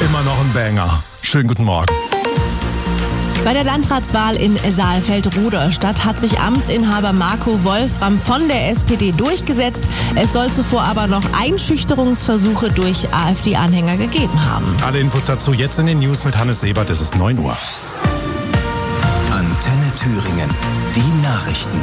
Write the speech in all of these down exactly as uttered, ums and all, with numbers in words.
Immer noch ein Banger. Schönen guten Morgen. Bei der Landratswahl in Saalfeld-Rudolstadt hat sich Amtsinhaber Marco Wolfram von der S P D durchgesetzt. Es soll zuvor aber noch Einschüchterungsversuche durch AfD-Anhänger gegeben haben. Alle Infos dazu jetzt in den News mit Hannes Sebert. Es ist neun Uhr. Antenne Thüringen. Die Nachrichten.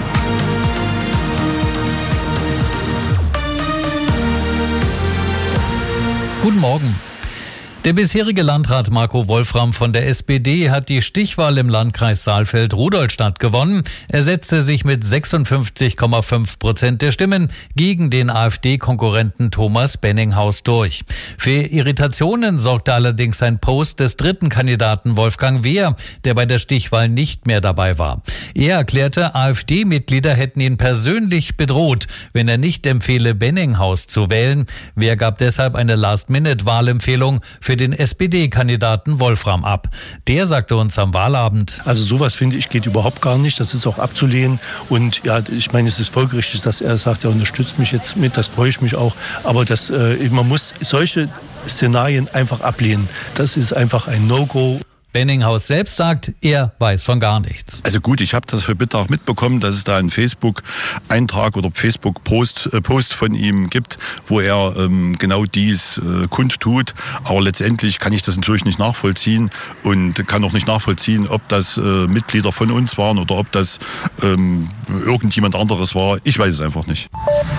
Guten Morgen. Der bisherige Landrat Marco Wolfram von der S P D hat die Stichwahl im Landkreis Saalfeld-Rudolstadt gewonnen. Er setzte sich mit sechsundfünfzig Komma fünf Prozent der Stimmen gegen den AfD-Konkurrenten Thomas Benninghaus durch. Für Irritationen sorgte allerdings ein Post des dritten Kandidaten Wolfgang Wehr, der bei der Stichwahl nicht mehr dabei war. Er erklärte, AfD-Mitglieder hätten ihn persönlich bedroht, wenn er nicht empfehle, Benninghaus zu wählen. Wehr gab deshalb eine Last-Minute-Wahlempfehlung für für den S P D-Kandidaten Wolfram ab. Der sagte uns am Wahlabend: Also sowas, finde ich, geht überhaupt gar nicht. Das ist auch abzulehnen. Und ja, ich meine, es ist folgerichtig, dass er sagt, er unterstützt mich jetzt mit. Das freue ich mich auch. Aber das, äh, man muss solche Szenarien einfach ablehnen. Das ist einfach ein No-Go. Benninghaus selbst sagt, er weiß von gar nichts. Also gut, ich habe das heute Mittag mitbekommen, dass es da einen Facebook-Eintrag oder Facebook-Post äh, Post von ihm gibt, wo er ähm, genau dies äh, kundtut. Aber letztendlich kann ich das natürlich nicht nachvollziehen und kann auch nicht nachvollziehen, ob das äh, Mitglieder von uns waren oder ob das ähm, irgendjemand anderes war. Ich weiß es einfach nicht.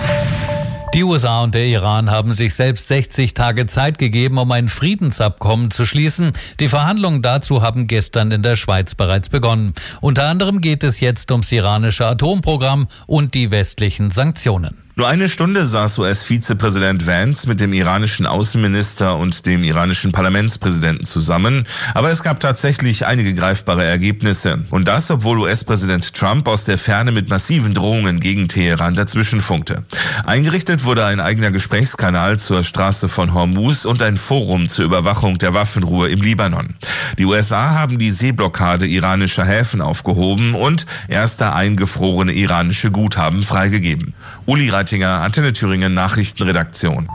Die U S A und der Iran haben sich selbst sechzig Tage Zeit gegeben, um ein Friedensabkommen zu schließen. Die Verhandlungen dazu haben gestern in der Schweiz bereits begonnen. Unter anderem geht es jetzt ums iranische Atomprogramm und die westlichen Sanktionen. Nur eine Stunde saß U S-Vizepräsident Vance mit dem iranischen Außenminister und dem iranischen Parlamentspräsidenten zusammen. Aber es gab tatsächlich einige greifbare Ergebnisse. Und das, obwohl U S-Präsident Trump aus der Ferne mit massiven Drohungen gegen Teheran dazwischenfunkte. Eingerichtet wurde ein eigener Gesprächskanal zur Straße von Hormuz und ein Forum zur Überwachung der Waffenruhe im Libanon. Die U S A haben die Seeblockade iranischer Häfen aufgehoben und erste eingefrorene iranische Guthaben freigegeben. Uli Reitinger, Antenne Thüringen Nachrichtenredaktion.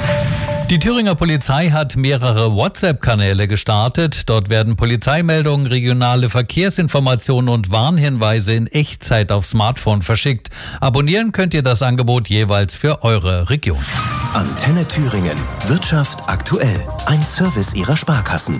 Die Thüringer Polizei hat mehrere WhatsApp-Kanäle gestartet. Dort werden Polizeimeldungen, regionale Verkehrsinformationen und Warnhinweise in Echtzeit auf Smartphone verschickt. Abonnieren könnt ihr das Angebot jeweils für eure Region. Antenne Thüringen. Wirtschaft aktuell. Ein Service ihrer Sparkassen.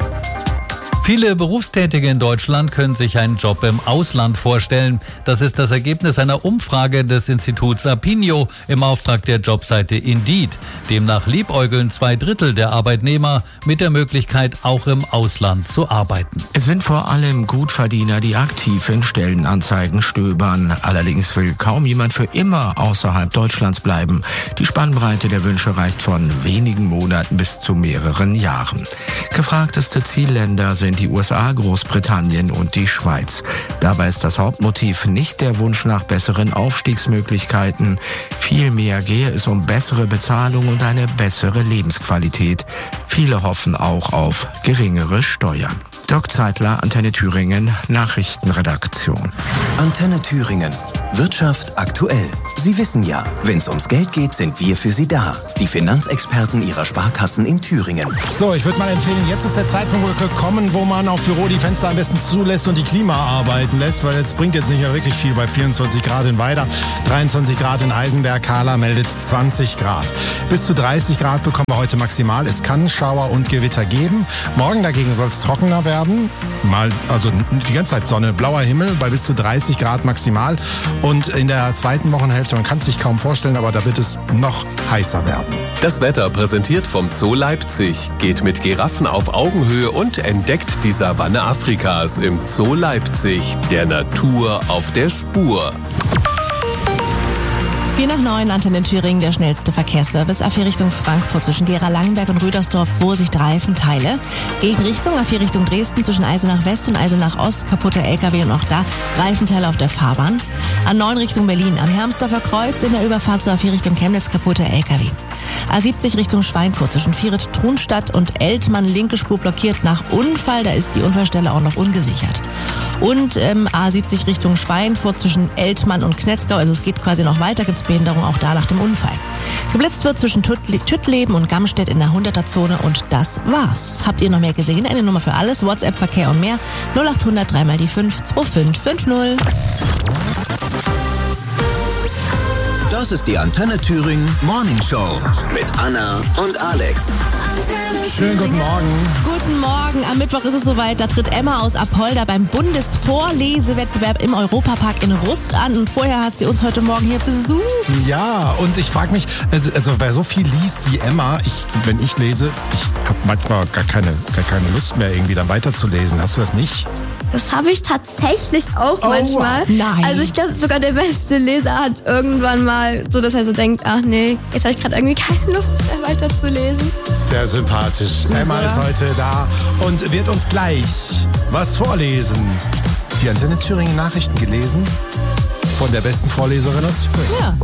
Viele Berufstätige in Deutschland können sich einen Job im Ausland vorstellen. Das ist das Ergebnis einer Umfrage des Instituts Apinio im Auftrag der Jobseite Indeed. Demnach liebäugeln zwei Drittel der Arbeitnehmer mit der Möglichkeit, auch im Ausland zu arbeiten. Es sind vor allem Gutverdiener, die aktiv in Stellenanzeigen stöbern. Allerdings will kaum jemand für immer außerhalb Deutschlands bleiben. Die Spannbreite der Wünsche reicht von wenigen Monaten bis zu mehreren Jahren. Gefragteste Zielländer sind die U S A, Großbritannien und die Schweiz. Dabei ist das Hauptmotiv nicht der Wunsch nach besseren Aufstiegsmöglichkeiten. Vielmehr gehe es um bessere Bezahlung und eine bessere Lebensqualität. Viele hoffen auch auf geringere Steuern. Dirk Zeitler, Antenne Thüringen, Nachrichtenredaktion. Antenne Thüringen. Wirtschaft aktuell. Sie wissen ja, wenn es ums Geld geht, sind wir für Sie da. Die Finanzexperten Ihrer Sparkassen in Thüringen. So, ich würde mal empfehlen, jetzt ist der Zeitpunkt gekommen, wo man auf Büro die Fenster am besten zulässt und die Klima arbeiten lässt, weil es bringt jetzt nicht mehr wirklich viel bei vierundzwanzig Grad in Weida, dreiundzwanzig Grad in Eisenberg, Kahla meldet zwanzig Grad. Bis zu dreißig Grad bekommen wir heute maximal. Es kann Schauer und Gewitter geben. Morgen dagegen soll es trockener werden. Mal, also die ganze Zeit Sonne, blauer Himmel bei bis zu dreißig Grad maximal. Und in der zweiten Wochenhälfte, man kann es sich kaum vorstellen, aber da wird es noch heißer werden. Das Wetter präsentiert vom Zoo Leipzig. Geht mit Giraffen auf Augenhöhe und entdeckt die Savanne Afrikas im Zoo Leipzig. Der Natur auf der Spur. vier nach neun, Antenne Thüringen, der schnellste Verkehrsservice. A vier Richtung Frankfurt zwischen Gera-Langenberg und Rüdersdorf, Vorsicht, Reifenteile. Gegenrichtung A vier Richtung Dresden zwischen Eisenach West und Eisenach Ost, kaputte L K W und auch da Reifenteile auf der Fahrbahn. A neun Richtung Berlin, am Hermsdorfer Kreuz in der Überfahrt zur A vier Richtung Chemnitz, kaputte L K W. A siebzig Richtung Schweinfurt zwischen Vieret-Trunstadt und Eltmann, linke Spur blockiert nach Unfall. Da ist die Unfallstelle auch noch ungesichert. Und ähm, A siebzig Richtung Schweinfurt zwischen Eltmann und Knetzgau. Also es geht quasi noch weiter, gibt's Behinderung auch da nach dem Unfall. Geblitzt wird zwischen Tüttleben und Gamstedt in der hunderter-Zone und das war's. Habt ihr noch mehr gesehen? Eine Nummer für alles, WhatsApp, Verkehr und mehr. null acht hundert drei mal die fünf zwei fünf fünf null. Das ist die Antenne Thüringen Morning Show mit Anna und Alex. Schönen guten Morgen. Guten Morgen. Am Mittwoch ist es soweit. Da tritt Emma aus Apolda beim Bundesvorlesewettbewerb im Europapark in Rust an. Und vorher hat sie uns heute Morgen hier besucht. Ja, und ich frage mich, also wer so viel liest wie Emma, ich, wenn ich lese, ich habe manchmal gar keine, gar keine Lust mehr, irgendwie dann weiterzulesen. Hast du das nicht? Das habe ich tatsächlich auch oh, manchmal. Nein. Also ich glaube, sogar der beste Leser hat irgendwann mal so, dass er so denkt, ach nee, jetzt habe ich gerade irgendwie keine Lust mehr weiterzulesen. Sehr sympathisch. Süß, Emma oder? Ist heute da und wird uns gleich was vorlesen. Die Antenne Thüringen Nachrichten gelesen von der besten Vorleserin aus Thüringen. Ja.